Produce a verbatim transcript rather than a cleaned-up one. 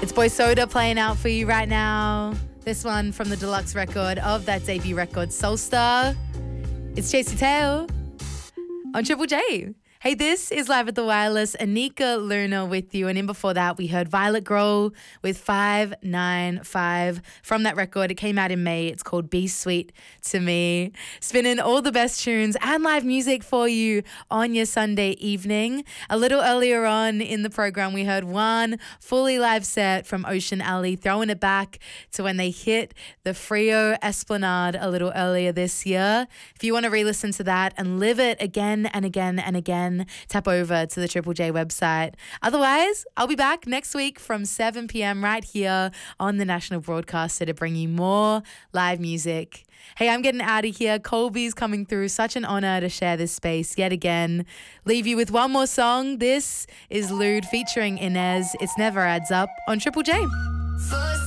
It's Boy Soda playing out for you right now. This one from the deluxe record of that debut record, Soulstar. It's Chase Your Tail on Triple J. Hey, this is Live at the Wireless. Anika Luna with you. And in before that, we heard Violet Grohl with five nine five from that record. It came out in May. It's called Be Sweet to Me. Spinning all the best tunes and live music for you on your Sunday evening. A little earlier on in the program, we heard one fully live set from Ocean Alley, throwing it back to when they hit the Frio Esplanade a little earlier this year. If you want to re-listen to that and live it again and again and again, tap over to the Triple J website. Otherwise, I'll be back next week from seven p.m. right here on the national broadcaster to bring you more live music. Hey, I'm getting out of here. Colby's coming through. Such an honor to share this space yet again. Leave you with one more song. This is Lude featuring Inez. It's Never Adds Up on Triple J.